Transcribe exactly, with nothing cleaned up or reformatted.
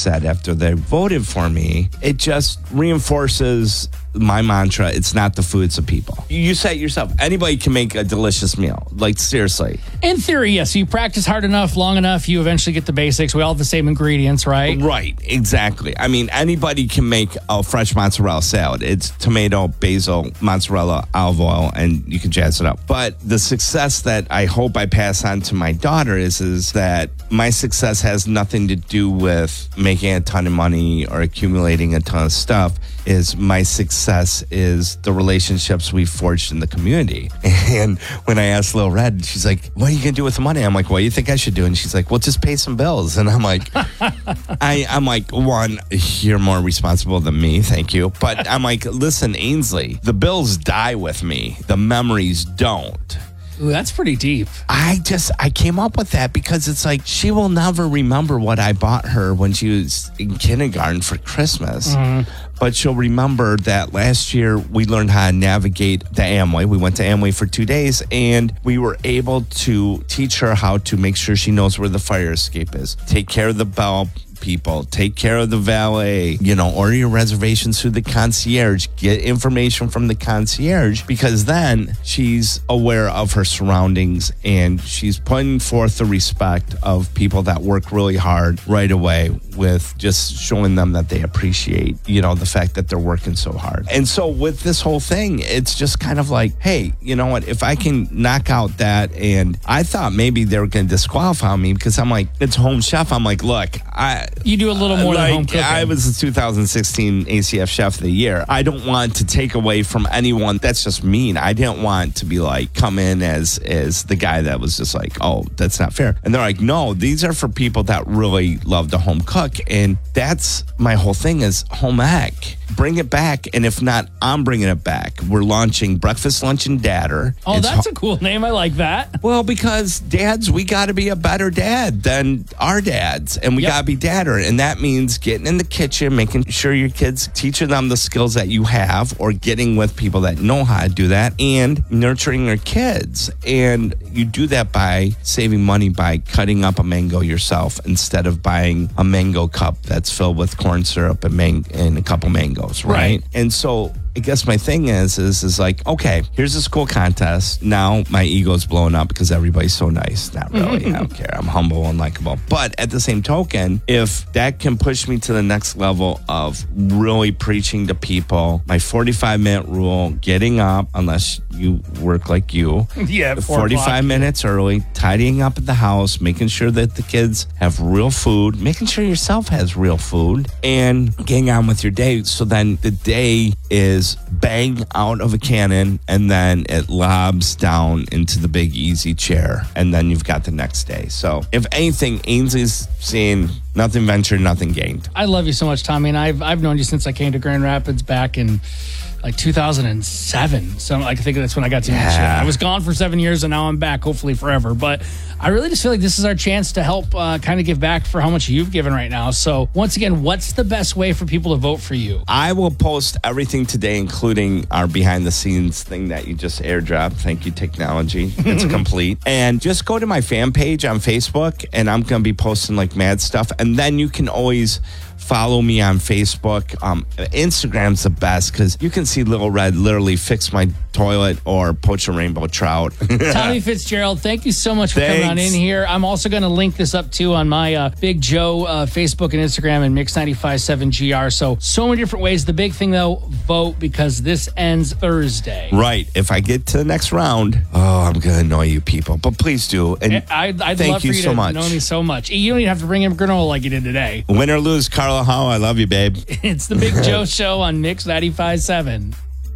said after they voted for me, it just reinforces my mantra. It's not the food, it's the people. You say it yourself. Anybody can make a delicious meal. Like, seriously. In theory, yes. You practice hard enough, long enough, you eventually get the basics. We all have the same ingredients, right? Right, exactly. I mean, anybody can make a fresh mozzarella salad. It's tomato, basil, mozzarella, olive oil, and you can jazz it up. But the success that I hope I pass on to my daughter is, is that my success has nothing to do with making a ton of money or accumulating a ton of stuff. Is my success is the relationships we've forged in the community. And when I asked Lil Red, she's like, what are you going to do with the money? I'm like, what do you think I should do? And she's like, well, just pay some bills. And I'm like, I, I'm like, one, you're more responsible than me. Thank you. But I'm like, listen, Ainsley, the bills die with me. The memories don't. Ooh, that's pretty deep. I just, I came up with that because it's like, she will never remember what I bought her when she was in kindergarten for Christmas. Mm-hmm. But she'll remember that last year we learned how to navigate the Amway. We went to Amway for two days and we were able to teach her how to make sure she knows where the fire escape is. Take care of the bell people, take care of the valet, you know, order your reservations through the concierge, get information from the concierge, because then she's aware of her surroundings and she's putting forth the respect of people that work really hard right away with just showing them that they appreciate, you know, the fact that they're working so hard. And so with this whole thing, it's just kind of like, hey, you know what, if I can knock out that, and I thought maybe they were going to disqualify me because I'm like, it's home chef. I'm like, look, I... You do a little more like, than home cooking. I was the two thousand sixteen A C F Chef of the Year. I don't want to take away from anyone. That's just mean. I didn't want to be like, come in as, as the guy that was just like, oh, that's not fair. And they're like, no, these are for people that really love to home cook. And that's my whole thing is home ec. Bring it back. And if not, I'm bringing it back. We're launching Breakfast, Lunch, and Dadder. Oh, It's that's ho- a cool name. I like that. Well, because dads, we got to be a better dad than our dads. And we Yep. got to be dadder. And that means getting in the kitchen, making sure your kids, teaching them the skills that you have, or getting with people that know how to do that, and nurturing your kids. And you do that by saving money by cutting up a mango yourself instead of buying a mango cup that's filled with corn syrup and, man- and a couple mangoes, right? Right. And so I guess my thing is, is, is like, okay, here's this cool contest. Now my ego's blowing up because everybody's so nice. Not really. I don't care. I'm humble and likable. But at the same token, if that can push me to the next level of really preaching to people, my forty-five minute rule, getting up, unless you work like you, Yeah, four forty-five o'clock. minutes early, tidying up at the house, making sure that the kids have real food, making sure yourself has real food, and getting on with your day. So then the day is bang out of a cannon, and then it lobs down into the big easy chair, and then you've got the next day. So if anything, Ainsley's saying nothing ventured, nothing gained. I love you so much, Tommy, and I've I've known you since I came to Grand Rapids back in like two thousand seven. So I think that's when I got to meet you. Yeah. I was gone for seven years, and now I'm back, hopefully forever. But I really just feel like this is our chance to help uh, kind of give back for how much you've given right now. So once again, what's the best way for people to vote for you? I will post everything today, including our behind the scenes thing that you just airdropped. Thank you, technology. It's complete. And just go to my fan page on Facebook, and I'm going to be posting like mad stuff. And then you can always follow me on Facebook. Um, Instagram's the best because you can see Little Red literally fix my toilet or poach a rainbow trout. Tommy Fitzgerald, thank you so much for coming on in Thanks. here. I'm also going to link this up too on my uh, Big Joe uh, Facebook and Instagram and Mix ninety-five point seven G R. So, so many different ways. The big thing though, vote because this ends Thursday. Right. If I get to the next round, oh, I'm going to annoy you people. But please do. And I, I'd thank love for you you so to much. know me so much. You don't even have to bring him granola like you did today. Win or lose, Carla Howe, I love you, babe. It's the Big Joe Show on Mix ninety-five point seven.